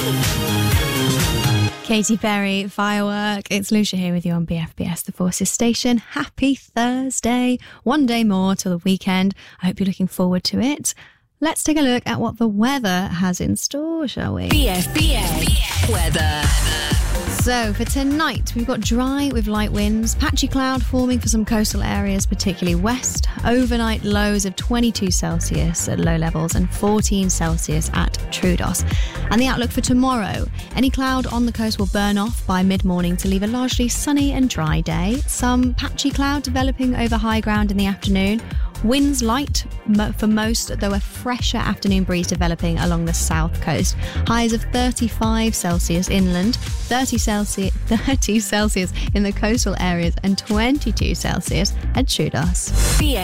Katy Perry, Firework. It's Lucia here with you on BFBS, the Forces station. Happy Thursday. One day more till the weekend. I hope you're looking forward to it. Let's take a look at what the weather has in store, shall we? BFBS weather. So for tonight, we've got dry with light winds, patchy cloud forming for some coastal areas, particularly west. Overnight lows of 22 Celsius at low levels and 14 Celsius at Troodos. And the outlook for tomorrow, any cloud on the coast will burn off by mid-morning to leave a largely sunny and dry day. Some patchy cloud developing over high ground in the afternoon. Winds light for most, though a fresher afternoon breeze developing along the south coast. Highs of 35 Celsius inland, 30 Celsius in the coastal areas and 22 Celsius at Troodos.